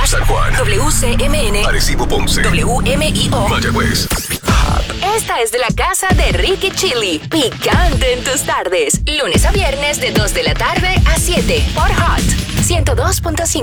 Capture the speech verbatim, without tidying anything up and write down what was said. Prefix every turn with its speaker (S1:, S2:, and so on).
S1: San Juan.
S2: W C M N.
S1: Arecibo, Ponce.
S2: W M I O.
S1: Mayagüez.
S2: Esta es de la casa de Ricky Chili. Picante en tus tardes. Lunes a viernes de dos de la tarde a siete por Hot ciento dos punto cinco.